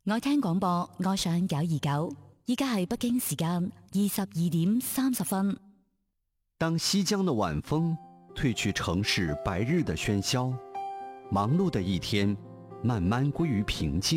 愛聽廣播，愛上929。依家係北京時間22點30分。 當西江的晚風褪去城市白日的喧囂，忙碌的一天慢慢歸於平靜。